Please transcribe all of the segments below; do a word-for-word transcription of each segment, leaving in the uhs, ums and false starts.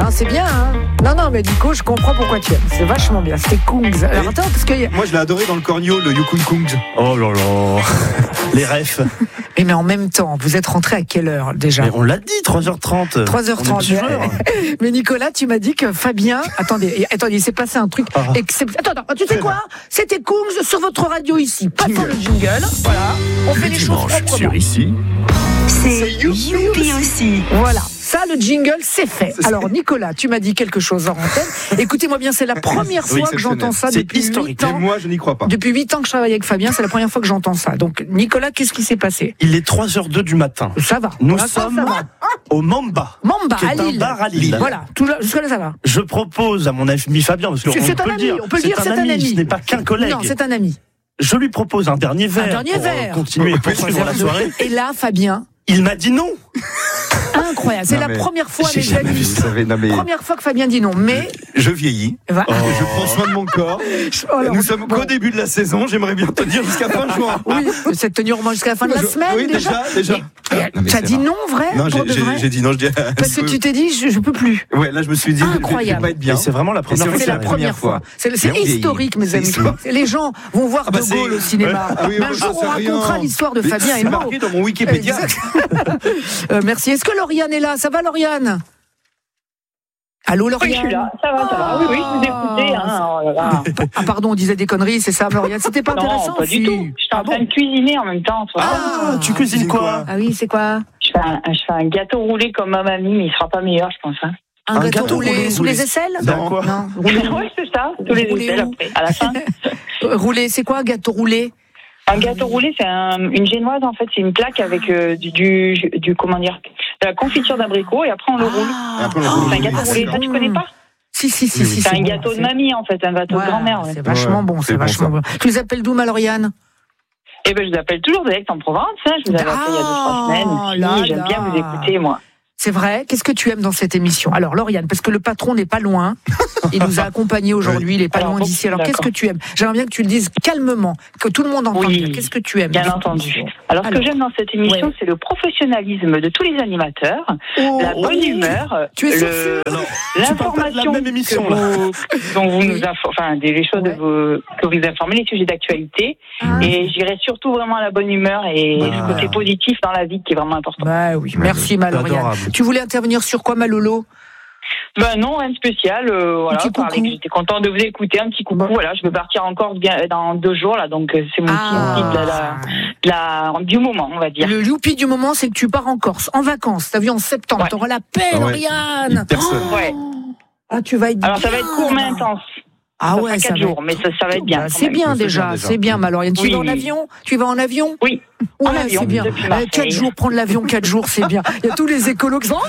hein, c'est bien. Hein. Non, non, mais Nico, je comprends pourquoi tu aimes. C'est vachement bien. C'était Kungs. Alors attends, parce que... Moi, je l'ai adoré dans le cornio, le Yukun Kungs. Oh là là. Les refs. Et mais en même temps, vous êtes rentré à quelle heure déjà ? Mais on l'a dit, trois heures trente. trois heures trente. Mais Nicolas, tu m'as dit que Fabien... Attendez, attendez, il s'est passé un truc ah. exceptionnel. Attends, attends, tu sais quoi ? C'était Kungs sur votre radio ici. Passons le jingle. Voilà. On le fait les choses proprement. Sur ici. C'est Youpi aussi. Voilà. Ça, le jingle, c'est fait. Alors, Nicolas, tu m'as dit quelque chose en antenne. Écoutez-moi bien, c'est la première fois oui, que j'entends ça c'est depuis historique. huit ans. Et moi, je n'y crois pas. Depuis huit ans que je travaille avec Fabien, c'est la première fois que j'entends ça. Donc, Nicolas, qu'est-ce qui s'est passé ? Il est trois heures deux du matin. Ça va. Nous voilà, sommes ça, ça va. au Mamba. Mamba, à Lille. Un bar à Lille. Voilà, tout là, jusque-là, ça va. Je propose à mon ami Fabien, parce que c'est, on c'est peut un le ami, dire, on peut le dire, c'est un ami. Ce n'est pas qu'un collègue. Non, c'est un ami. Je lui propose un dernier verre. Un dernier pour verre. Continuer et poursuivre la soirée. Et là, Fabien. Il m'a dit non. Incroyable, c'est non, la première fois, mes amis. Savez, non, mais... Première fois que Fabien dit non, mais. Je vieillis. Va... Oh. Je prends soin de mon corps. Oh, alors, Nous sommes bon. qu'au début de la saison. J'aimerais bien tenir jusqu'à fin juin. Oui, cette tenue au moins jusqu'à la fin de la je... semaine. Oui, déjà, déjà. déjà. Tu as dit non, vrai Non, j'ai, j'ai, vrai j'ai dit non. Je dis. Parce que tu t'es dit, je, je peux plus. Ouais, là, je me suis dit, incroyable. Je vais pas être bien. Et c'est vraiment la première c'est fois. C'est la première fois. C'est, c'est historique, mes amis. Les gens vont voir De Gaulle au cinéma. Un jour, on racontera l'histoire de Fabien et Maud. C'est marqué dans mon Wikipédia. Merci. Est-ce que Lauriane est là ? Ça va, Lauriane ? Allô, Lauriane ? Oui, je suis là. Ça va, ça va. Oui, oui, je vous écoutais. Hein. Oh là là. Ah, pardon, on disait des conneries, c'est ça, Lauriane ? C'était pas non, intéressant ? pas du tout. J'étais en train de cuisiner en même temps. Toi. Ah, ah, tu cuisines quoi ? Ah oui, c'est quoi ? je fais, un, je fais un gâteau roulé comme ma mamie, mais il sera pas meilleur, je pense. Hein. Un, un gâteau, gâteau roulé, roulé sous les aisselles ? Non, quoi non. Oui, c'est ça. Sous les aisselles après, à la fin. Roulé, c'est quoi, un gâteau roulé ? Un gâteau roulé, c'est un, une génoise, en fait, c'est une plaque avec euh, du, du, du, comment dire, de la confiture d'abricot et après on le roule. Ah, après, on le roule. C'est un gâteau ah, roulé, ça tu connais pas ? Si, si, si. si c'est, c'est un bon, gâteau c'est... de mamie, en fait, un gâteau ouais, de grand-mère. Ouais. C'est vachement ouais, bon, c'est, c'est vachement bon. bon. Tu les appelles d'où, ma Lauriane ? Eh ben, je vous appelle toujours d'Aix-en-Provence, hein. Je vous avais appelé ah, il y a deux, trois semaines. Aussi. Là, J'aime là. bien vous écouter, moi. C'est vrai. Qu'est-ce que tu aimes dans cette émission ? Alors, Lauriane, parce que le patron n'est pas loin. Il nous a accompagnés aujourd'hui. Il n'est pas alors, loin d'ici. Alors, d'accord. Qu'est-ce que tu aimes ? J'aimerais bien que tu le dises calmement, que tout le monde entende. Oui, qu'est-ce que tu aimes ? Bien entendu. Alors, alors, ce que j'aime dans cette émission, ouais. c'est le professionnalisme de tous les animateurs, oh, la bonne oh, humeur, tu es le, non, l'information tu la même émission, que vous, dont vous nous informez, enfin, des choses ouais. de vos, que vous informez, les sujets d'actualité. Ah. Et j'irai surtout vraiment à la bonne humeur et bah. le côté positif dans la vie qui est vraiment important. Bah oui, merci, ma Lauriane. Tu voulais intervenir sur quoi, ma Lolo ? Ben non, rien de spécial. Euh, voilà, parler que j'étais content de vous écouter. Un petit coucou. Bon. Voilà, je vais partir encore bien dans deux jours là, donc c'est mon ah. petit de la, la, la, du moment, on va dire. Le youpi du moment, c'est que tu pars en Corse, en vacances. T'as vu en septembre, ouais. T'auras la paix, ah ouais. Lauriane. Personne. Oh. Ouais. Ah, tu vas être. Alors bien. ça va être court mais intense. Ah ça ouais, ça quatre va jours, mais ça, ça va être bien. Bah, c'est bien déjà, déjà, c'est bien, ma Lauriane. Tu oui. vas en avion ? Tu vas en avion ? Oui. Ouais, en avion, c'est bien. Quatre jours, prendre l'avion, quatre jours, c'est bien. Il y a tous les écolos qui sont.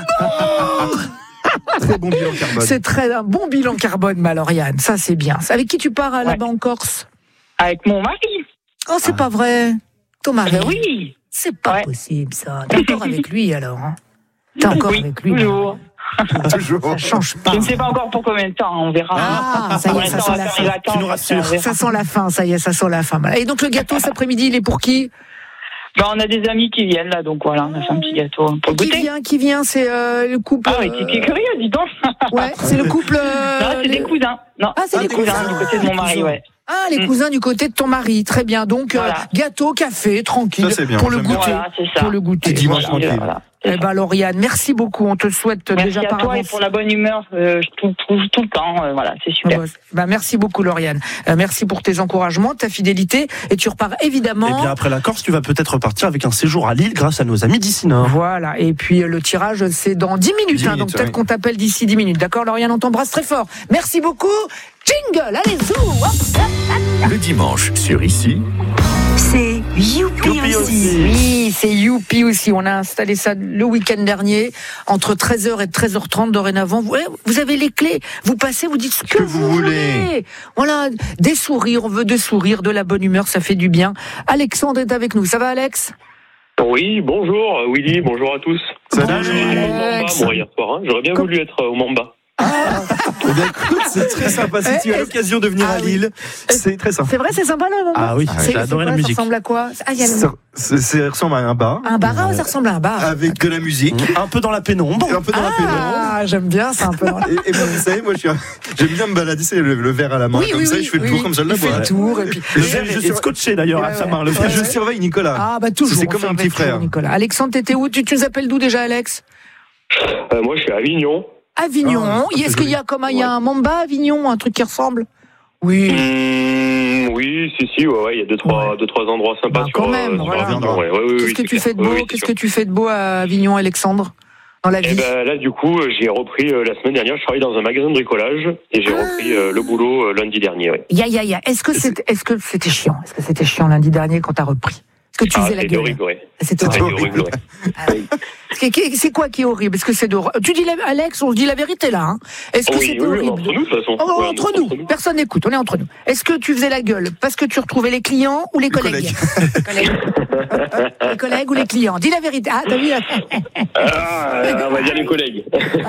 Très bon bilan carbone. C'est très un bon bilan carbone, ma Lauriane. Ça, c'est bien. Avec qui tu pars là-bas ouais. en Corse ? Avec mon mari. Oh, c'est ah. pas vrai. Ton mari ? Ben oui. C'est pas ouais. possible, ça. T'es encore avec lui, alors hein ? T'es encore oui, avec lui toujours. Toujours. Ça change pas. Je ne sais pas encore pour combien de temps, on verra. Ah, ça y est, ça sent la fin. Vacances, tu nous rassures. Ça sent la fin, ça y est, ça sent la fin. Et donc le gâteau cet après-midi, il est pour qui ? Ben, on a des amis qui viennent là, donc voilà, on a fait un petit gâteau pour qui goûter. Qui vient, qui vient, c'est euh, le couple. Ah oui, c'est curieux, dis donc. Ouais, c'est le couple. Euh, non, c'est les... des cousins. Non, ah, c'est des cousins, cousins du côté de mon mari, ouais. Ah, les mmh. cousins du côté de ton mari, très bien. Donc voilà. euh, gâteau, café, tranquille, ça, bien, pour le goûter. Voilà, c'est ça. Pour le goûter. Dimanche voilà, tranquille. Voilà. Eh ben Lauriane, merci beaucoup. On te souhaite merci déjà par par toi avance. Et pour la bonne humeur, euh, je trouve tout, tout le temps. Euh, voilà, c'est super. Oh, bah, bah, merci beaucoup Lauriane. Euh, merci pour tes encouragements, ta fidélité. Et tu repars évidemment. Et bien après la Corse, tu vas peut-être repartir avec un séjour à Lille grâce à nos amis d'ici Nord. Voilà. Et puis euh, le tirage, c'est dans dix minutes. dix hein, minutes donc peut-être oui. qu'on t'appelle d'ici dix minutes. D'accord, Lauriane, on t'embrasse très fort. Merci beaucoup. Jingle, allez zou. Le dimanche sur ici. C'est Youpi, Youpi aussi. aussi. Oui, c'est Youpi aussi. On a installé ça le week-end dernier, entre treize heures et treize heures trente dorénavant. Vous, vous avez les clés. Vous passez, vous dites ce que, que vous, vous voulez. voulez. Voilà, des sourires. On veut des sourires, de la bonne humeur, ça fait du bien. Alexandre est avec nous. Ça va, Alex ? Oui, bonjour Willy, bonjour à tous. Salut. Bonjour. Au Mamba, moi, hier soir, hein. J'aurais bien Comme... voulu être au Mamba. Ah, Eh bien, écoute, c'est très sympa. Si tu as l'occasion de venir ah, à Lille, oui. c'est très sympa. C'est vrai, c'est sympa là. Ah oui, c'est, j'ai adoré quoi, la musique. Ça ressemble à quoi? Ah, y a ça, c'est, ça ressemble à un bar. Un bar, ah, ça ressemble à un bar. Avec de la musique. Un peu dans la pénombre. Un peu dans ah, la pénombre. Ah, j'aime bien ça un peu. Dans la... et, et moi, vous savez, moi, je suis, j'aime bien me balader, c'est le, le verre à la main. Oui, comme oui, ça, oui, je fais le oui, tour comme ça de la il fait boîte. le tour. Et puis... Le verre est scotché d'ailleurs à sa main. Le verre. Je surveille Nicolas. Ah, bah toujours. C'est comme un petit frère. Nicolas. Alexandre, t'étais où? Tu, tu nous appelles d'où déjà, Alex? Euh, moi, je suis à Avignon. Avignon. Ah, Est-ce qu'il y a comme il y a un Mamba à Avignon, un truc qui ressemble? Oui. Mmh, oui, si, si, ouais, ouais, il y a deux, trois, Ouais. deux, trois endroits sympas Bah, sur, quand même, euh, sur voilà. Avignon. Ouais, ouais, ouais, Qu'est-ce oui, que c'est tu clair. fais de beau? Oui, oui, Qu'est-ce c'est que tu fais de beau à Avignon, Alexandre? Dans la vie? Eh ben, là, du coup, j'ai repris euh, la semaine dernière, je travaille dans un magasin de bricolage et j'ai Ah. repris euh, le boulot euh, lundi dernier. Ouais. Ya, ya, ya. Est-ce que c'était, est-ce que c'était chiant? Est-ce que c'était chiant lundi dernier quand t'as repris? Est-ce que tu Ah, faisais la c'était gueule? horrible, ouais. C'était C'était horrible. horrible, ouais. Ah oui. C'est c'est quoi qui est horrible? Est-ce que c'est de... Tu dis, la... Alex, on se dit la vérité là. Hein. Est-ce que Oui, c'était oui, oui, horrible? entre nous, de toute façon. Oh, Ouais, entre, on est nous. Personne n'écoute, on est entre nous. Est-ce que tu faisais la gueule parce que tu retrouvais les clients ou les collègues? Les collègues. Les collègues ou les clients? Dis la vérité. Ah, t'as vu? Ah, on va dire les collègues.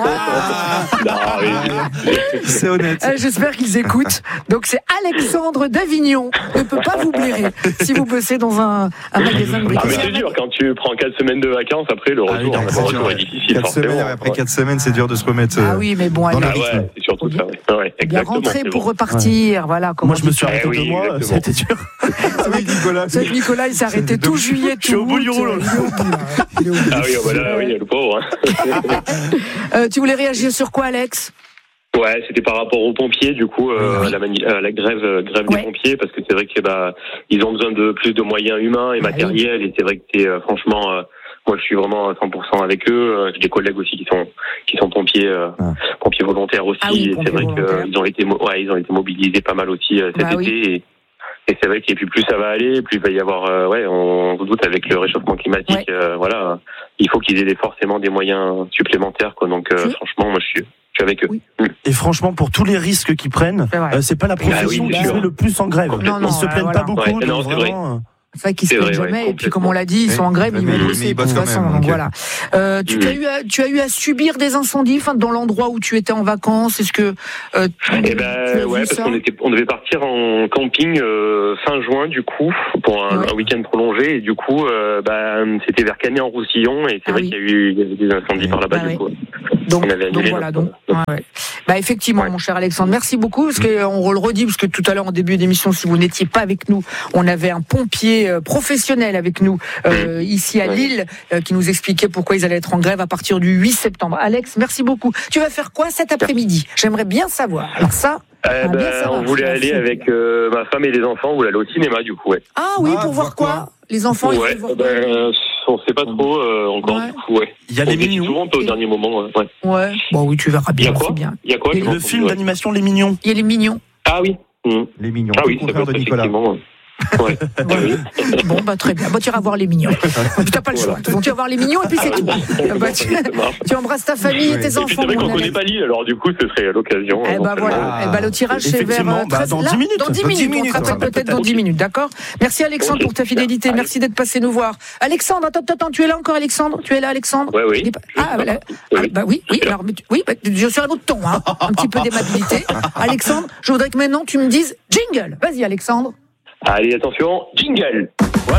Ah. Non, oui. C'est honnête. Euh, J'espère qu'ils écoutent. Donc c'est Alexandre d'Avignon. Ne peut pas vous blairer si vous bossez dans un, un magasin de Ah, mais bricolage. c'est dur, quand tu prends quatre semaines de vacances, après, le Ah oui, retour, non, le c'est retour dur, est difficile, quatre forcément. semaines, après Ouais. quatre semaines, c'est dur de se remettre. Ah euh, oui, mais bon, dans allez, le Ah rythme. ouais, c'est surtout ça. Ouais, ouais bien exactement. rentrer c'est pour bon. repartir. Voilà. Comment Moi, je me on dit suis ça. arrêté Eh oui, deux mois, exactement. c'était dur. Avec Nicolas. C'est vrai que Nicolas, il s'est arrêté tout juillet, tout Je suis au bout août, du rouleau, là. il est au bout, là. Il est au bout. Ah oui, oh, bah là, oui, le pauvre. Hein. Euh, tu voulais réagir sur quoi, Alex? Ouais, c'était par rapport aux pompiers, du coup, euh, Oui. la, mani- euh, la grève, euh, grève Ouais. des pompiers, parce que c'est vrai que bah ils ont besoin de plus de moyens humains et Ah matériels, et c'est vrai que c'est euh, franchement, euh, moi je suis vraiment à cent pour cent avec eux. Euh, J'ai des collègues aussi qui sont qui sont pompiers, euh, Ah. pompiers volontaires aussi. Ah oui, et pompiers c'est vrai volontaires. qu'ils ont été, mo- ouais, ils ont été mobilisés pas mal aussi euh, cet Bah été. oui. Et, et c'est vrai que plus plus ça va aller, plus il va y avoir, euh, ouais, on se doute avec le réchauffement climatique, Ouais. euh, voilà, il faut qu'ils aient des, forcément des moyens supplémentaires, quoi. Donc euh, Oui. franchement, moi je suis, je suis avec eux. Oui. Et franchement, pour tous les risques qu'ils prennent, C'est vrai. euh, c'est pas la profession Ah oui, qui c'est se sûr. met le plus en grève. Non, non, Ils se ouais, plaignent voilà. pas beaucoup. Ouais, donc non, c'est vrai. vraiment, C'est vrai qu'ils se C'est plaignent vrai, jamais. ouais, Et puis, comme on l'a dit, ils sont en grève, Mais ils ils- vont mais bosser ils de toute bossent quand façon. même, Donc donc, voilà. Euh, tu, Mm. as eu à, tu as eu à subir des incendies, enfin, dans l'endroit où tu étais en vacances. Est-ce que euh, tu, Eh tu as ben vu ouais, parce ça? qu'on était, on devait partir en camping euh, fin juin du coup pour un, Ouais. un week-end prolongé et du coup euh, bah, c'était vers Canet-en-Roussillon et c'est Ah vrai oui. qu'il y a eu, il y avait des incendies par là-bas Ah du oui. coup. Donc, On avait annulé donc voilà, notre- donc, ouais, ouais. Bah effectivement, Ouais. mon cher Alexandre, merci beaucoup, parce que on le redit, parce que tout à l'heure en début d'émission, si vous n'étiez pas avec nous, on avait un pompier euh, professionnel avec nous euh, ici à Ouais. Lille, euh, qui nous expliquait pourquoi ils allaient être en grève à partir du huit septembre. Alex, merci beaucoup. Tu vas faire quoi cet après-midi? J'aimerais bien savoir. Alors ça. Eh Ah, bien ben, savoir, on voulait c'est aller la avec euh, ma femme et les enfants, on voulait aller au cinéma du coup, ouais. Ah oui, Ah, pour voir quoi, Les enfants, ils ouais, veulent voir. ben, on sait pas trop euh, encore Ouais. du coup, ouais. il y a On les décide mignons. souvent un peu au Et- dernier moment, ouais. Ouais. Bon oui, tu verras Il y bien, a quoi c'est bien. Il y a quoi Et j'ai Le entendu, film ouais. d'animation Les Mignons. Il y a les mignons. Ah oui. Mmh. Les mignons. Ah Tout oui, le ça contraire peut de être Nicolas. effectivement. Ouais. Ah oui. Bon, bah très bien. Bah, tu iras voir les mignons. Tu n'as pas le choix. Voilà. Donc, tu vas voir les mignons et puis c'est tout. Bah, tu, Ça marche. tu embrasses ta famille et tes Et puis enfants. c'est vrai mon qu'on Alex. connaît pas Lille, alors du coup ce serait l'occasion. Eh euh, bah non voilà, Ah. eh bah, le tirage c'est vers Effectivement, euh, bah, treize dans là, dix minutes. Dans dix Dans dix minutes, on minutes, te rappelle ouais, peut-être dans peut-être. dix minutes, d'accord? Merci Alexandre Ok, pour ta fidélité, super. merci d'être passé nous voir. Alexandre, attends, attends, attends, tu es là encore Alexandre? Tu es là Alexandre? Ouais, oui. Il est pas- Je Ah, sais bah, là- pas. ah, Oui. bah oui, oui, alors, mais tu- oui, bah, je suis à l'autre ton, hein. Un petit peu d'aimabilité. Alexandre, je voudrais que maintenant tu me dises jingle. Vas-y Alexandre. Allez, attention, jingle.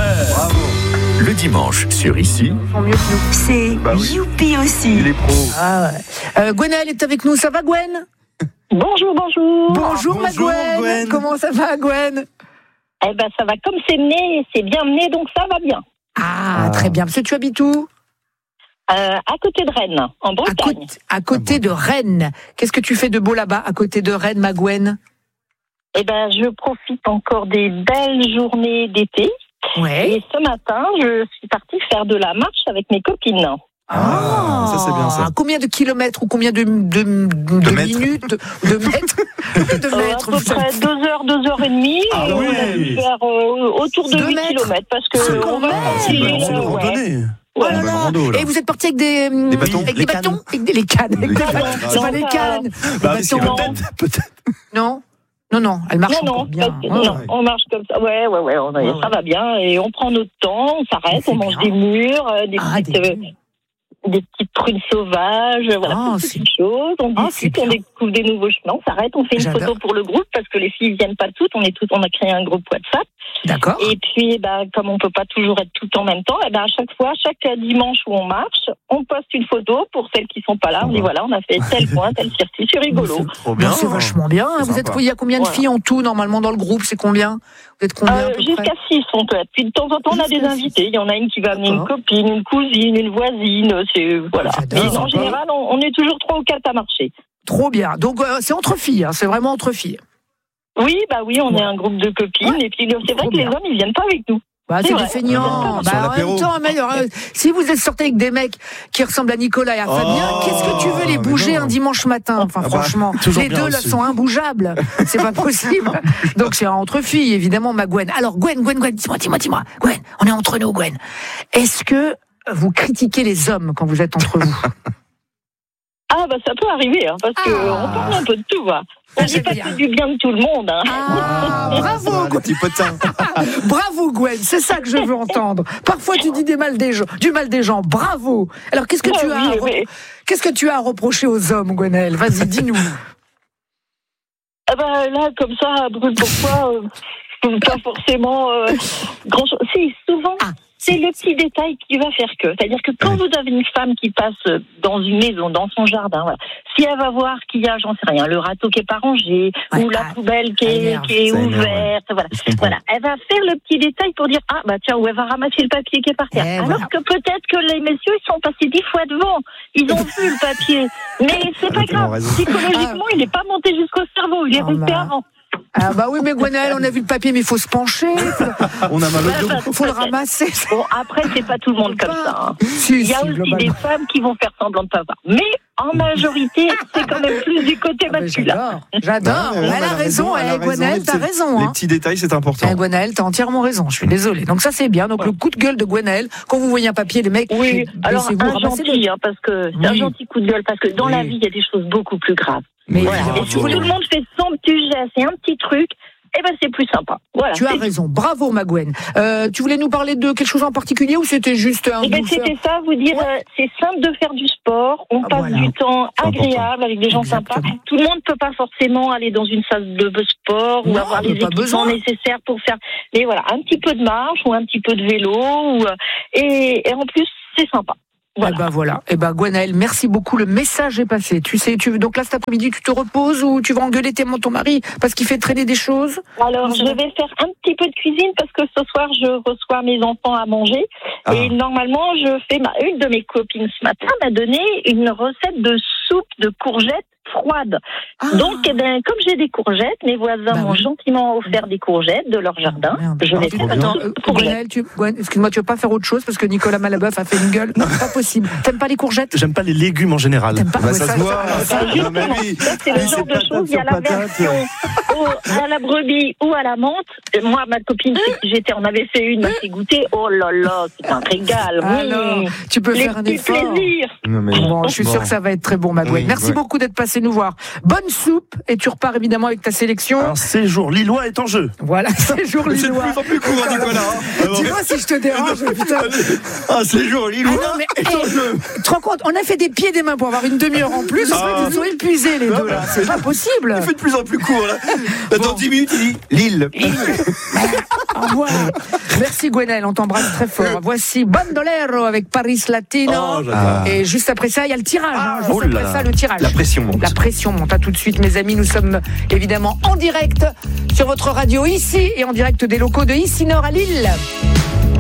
Le dimanche sur Ici, Ils sont mieux que nous. C'est Bah oui. Youpi aussi. Il est pro. Ah ouais. Euh, Gwenaëlle est avec nous, ça va Gwen? Bonjour, bonjour. Bonjour, ma bonjour, Gwen. Gwen. Comment ça va Gwen? Eh ben, ça va comme c'est mené, c'est bien mené, donc ça va bien. Ah, Ah. très bien. Parce que tu habites où? Euh, à côté de Rennes, en À Bretagne. côté, à côté de Rennes. Qu'est-ce que tu fais de beau là-bas, à côté de Rennes, ma Gwen? Eh ben, je profite encore des belles journées d'été. Ouais. Et ce matin, je suis partie faire de la marche avec mes copines. Ah, ça, c'est bien, ça. Combien de kilomètres ou combien de, de, de, de mètres. minutes, de mètres, combien de Euh, mètres à peu vous savez près deux heures, deux heures et demie. Ah et on ouais. a dû faire euh, autour de Deux huit mètres. kilomètres parce que C'est on va quand même. C'est une euh, c'est une ouais. randonnée. Oh là On va là. en rando, là. Et vous êtes parti avec des, Des bâtons. avec Les des bâtons, cannes. avec des, les cannes, avec Les des cannes. bâtons. C'est Non, pas les pas- cannes. Bah, Les si, bâtons. peut-être, peut-être. Non, non, non, elle marche Non, encore non, bien. pas- Ouais, non, ouais. on marche comme ça. Ouais, ouais, ouais, on, Ouais, ça ouais. va bien. Et on prend notre temps, on s'arrête, C'est on mange bien. des murs, euh, des Ah, petites. des euh, murs. des petites prunes sauvages, voilà, Ah, toutes c'est- petites choses. On Ah, discute, c'est on bien. découvre des nouveaux chemins, on s'arrête, on fait une J'adore. photo pour le groupe parce que les filles viennent pas toutes, on est toutes, on a créé un groupe WhatsApp. D'accord. Et puis, bah, comme on peut pas toujours être tout en même temps, eh ben, à chaque fois, chaque dimanche où on marche, on poste une photo pour celles qui sont pas là. On dit voilà, on a fait tel point, tel circuit, c'est rigolo. C'est trop Bien, bien. c'est vachement bien. C'est Vous êtes, sympa. il y a combien de Voilà. filles en tout normalement dans le groupe? C'est combien? Vous êtes combien à Euh, peu près? jusqu'à six, on peut être. Puis de temps en temps, on a des Jusqu'à six. invités. Il y en a une qui va amener une D'accord. copine, une cousine, une voisine. C'est voilà. J'adore. Mais en général, on, on est toujours trois ou quatre à marcher. Trop bien. Donc euh, c'est entre filles, hein, c'est vraiment entre filles. Oui, bah oui, on Ouais. est un groupe de copines. Ouais. Et puis c'est vrai Trop que les bien. hommes, ils viennent pas avec nous. Bah, C'est c'est vrai. des feignants. Sur Bah, en l'apéro. même temps, mais, euh, si vous êtes sortis avec des mecs qui ressemblent à Nicolas et à Fabien, Oh, qu'est-ce que tu veux les mais bouger non. un dimanche matin? Enfin, Ah bah, franchement, toujours les bien deux là reçu. sont imbougeables. C'est pas possible. Donc c'est entre filles, évidemment, ma Gwen. Alors Gwen, Gwen, Gwen, dis-moi, dis-moi, dis-moi. Gwen, on est entre nous, Gwen. Est-ce que vous critiquez les hommes quand vous êtes entre vous? Ah bah ça peut arriver, hein, parce que Ah. on parle un peu de tout, va. On Ah, dit j'aime pas bien. que du bien de tout le monde. Hein. Ah, bravo, Ah, le Gwen. petit potin. Bravo Gwen, c'est ça que je veux entendre. Parfois tu dis des mal des gens, du mal des gens. Bravo. Alors qu'est-ce que Ouais, tu as, à oui, re- mais- qu'est-ce que tu as à reprocher aux hommes, Gwenelle? Vas-y, dis-nous. Ah bah là, comme ça, brûle pourquoi euh, pas forcément euh, grand chose. Si, souvent, Ah, c'est le petit détail qui va faire que. C'est-à-dire que quand vous avez une femme qui passe dans une maison, dans son jardin, voilà, si elle va voir qu'il y a, j'en sais rien, le râteau qui est pas rangé, Ouais, ou la ah, poubelle qui ça est, énerve, qui est ça énerve, ouverte, voilà. Je comprends. Voilà, elle va faire le petit détail pour dire ah bah tiens, ou elle va ramasser le papier qui est par terre. Eh, Alors voilà. que peut-être que les messieurs ils sont passés dix fois devant, ils ont vu le papier, mais c'est pas Elle a tellement grave. raison. Psychologiquement, il n'est pas monté jusqu'au cerveau, il est Ah, resté bah. avant. Ah bah oui, mais Gwenelle, on a vu le papier, mais il faut se pencher, On a mal au Ouais, dos. bah, faut le peut-être. ramasser. Bon, après, c'est pas tout le monde comme ça. hein. Si, Il y a si, aussi globalement. des femmes qui vont faire semblant de pas voir. Mais en majorité, c'est quand même plus du côté Ah bah, masculin. J'adore, j'adore. Ouais, ouais, Elle a raison, elle a eh, raison, Gwenelle, les t'as petits- raison. Les Hein. petits détails, c'est important. Eh, Gwenelle, t'as entièrement raison, je suis désolée. Donc ça c'est bien, donc le coup de gueule de Gwenelle, quand vous voyez un papier, les mecs, Oui, alors laissez-vous un ramasser gentil, hein, parce que c'est un Oui. gentil coup de gueule, parce que dans Oui. la vie, il y a des choses beaucoup plus graves. Mais Voilà. évidemment, Et tu si voulais- tout le monde fait son petit geste et un petit truc, eh ben c'est plus sympa. Voilà. Tu as c'est- raison, bravo ma Gwen. Euh, tu voulais nous parler de quelque chose en particulier ou c'était juste un Eh ben, vous faire- c'était ça, vous dire, euh, c'est simple de faire du sport, on Ah, passe voilà. du temps C'est agréable avec des gens Exactement. sympas. Tout le monde peut pas forcément aller dans une salle de sport ou Non, avoir mais les pas équipements besoin. nécessaires pour faire. Mais voilà, un petit peu de marche ou un petit peu de vélo ou, euh, et, et en plus c'est sympa. Voilà. Eh ben voilà. Eh ben Gwenaëlle, merci beaucoup. Le message est passé. Tu sais, tu donc là cet après-midi, tu te reposes ou tu vas engueuler tes- ton mari parce qu'il fait traîner des choses? Alors, Non, ça je va. vais faire un petit peu de cuisine parce que ce soir, je reçois mes enfants à manger. Ah. Et normalement, je fais ma, une de mes copines ce matin m'a donné une recette de soupe de courgettes froides. Ah. Donc, eh ben, comme j'ai des courgettes, mes voisins Bah m'ont oui. gentiment offert des courgettes de leur jardin. Merde. Je vais Tu- faire une Attends, soupe euh, de courgettes. Gwenaëlle, tu, Gwen, excuse-moi, tu veux pas faire autre chose parce que Nicolas Malabeuf a fait une gueule? Non, c'est pas possible. T'aimes pas les courgettes? J'aime pas les légumes en général. T'aimes pas? Bah, Ouais, ça se voit. Bah, Non, mais justement, lui, ça, c'est lui, le genre de patate choses. Il y a sur la patate. version au- à la brebis ou à la menthe. Et moi, ma copine, j'étais, on avait fait une, m'a fait goûter. Oh là là, c'est un régal. Alors, Mmh. tu peux Les faire un petits effort. plaisirs. Non, mais- Bon, je suis Bon. sûr que ça va être très bon, ma Gwen. Oui, Merci ouais. beaucoup d'être passé nous voir. Bonne soupe et tu repars évidemment avec ta sélection. Un séjour lillois est en jeu. Voilà, séjour Mais c'est de lillois. plus en plus court, hein, Nicolas. hein. Dis-moi si je te dérange, putain. Ah, séjour Ah lillois. non, mais est en jeu. tu te rends compte, on a fait des pieds et des mains pour avoir une demi-heure en plus. Ah. Ils sont épuisés les deux là. C'est pas possible. Il fait de plus en plus court, là. Dans dix minutes, il dit Lille. Au revoir. Merci Gwenaëlle, on t'embrasse très fort. Voici Bandolero avec Paris Latino. Oh, j'adore. Et juste après ça, il y a le tirage. hein. Juste oh là après là. ça, le tirage. La pression monte. La pression monte. À tout de suite, mes amis. Nous sommes évidemment en direct sur votre radio ici et en direct des locaux de Ici Nord à Lille.